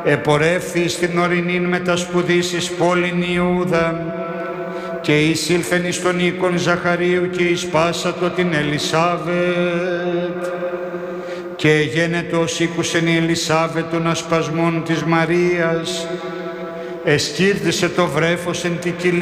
επορεύθη στην ορεινήν μετασπουδήσεις πόλην Ιούδα και εισήλθεν εις τον οίκον Ζαχαρίου και εις πάσατο την Ελισάβετ. Και γένετο ως ήκουσεν η Ελισάβετ των ασπασμών της Μαρίας, εσκύρδησε το βρέφος εν τη κοιλία